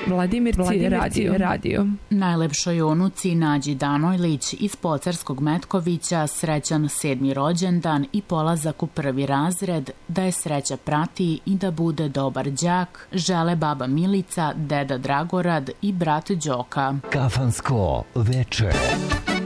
Vladimirci radio. Najlepšoj unuci Nađi Danojlić iz Pocarskog Metkovića srećan 7. rođendan i polazak u 1. razred, da je sreća prati i da bude dobar đak, žele baba Milica, deda Dragorad i brat Đoka. Kafansko veče.